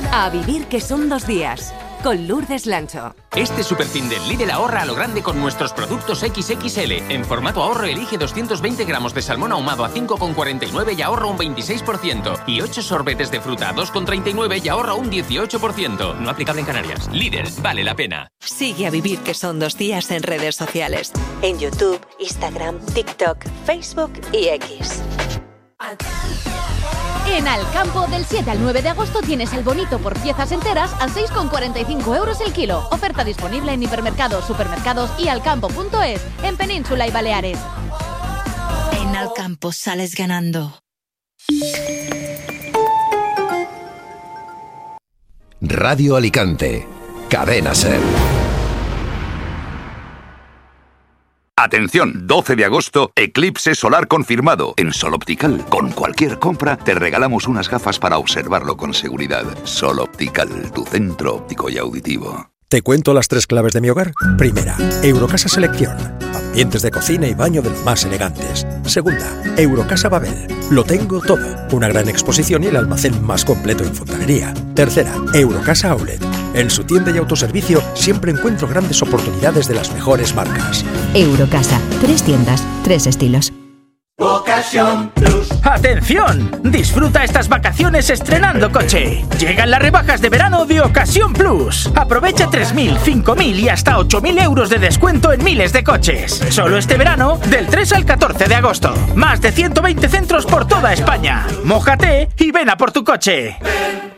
A vivir que son 2 días. Con Lourdes Lancho. Este superfin del Lidl ahorra a lo grande con nuestros productos XXL. En formato ahorro elige 220 gramos de salmón ahumado a 5,49 y ahorra un 26%. Y 8 sorbetes de fruta a 2,39 y ahorra un 18%. No aplicable en Canarias. Lidl, vale la pena. Sigue A vivir que son 2 días en redes sociales. En YouTube, Instagram, TikTok, Facebook y X. En Alcampo, del 7 al 9 de agosto tienes el bonito por piezas enteras a 6,45 euros el kilo. Oferta disponible en hipermercados, supermercados y alcampo.es, en Península y Baleares. En Alcampo sales ganando. Radio Alicante, Cadena SER. Atención, 12 de agosto, eclipse solar confirmado. En Sol Optical, con cualquier compra, te regalamos unas gafas para observarlo con seguridad. Sol Optical, tu centro óptico y auditivo. ¿Te cuento las 3 claves de mi hogar? Primera, Eurocasa Selección. Ambientes de cocina y baño de los más elegantes. Segunda, Eurocasa Babel. Lo tengo todo. Una gran exposición y el almacén más completo en fontanería. Tercera, Eurocasa Outlet. En su tienda y autoservicio siempre encuentro grandes oportunidades de las mejores marcas. Eurocasa. 3 tiendas, 3 estilos. Ocasión Plus. ¡Atención! Disfruta estas vacaciones estrenando coche. Llegan las rebajas de verano de Ocasión Plus. Aprovecha 3.000, 5.000 y hasta 8.000 euros de descuento en miles de coches. Solo este verano, del 3 al 14 de agosto. Más de 120 centros por toda España. Mójate y ven a por tu coche.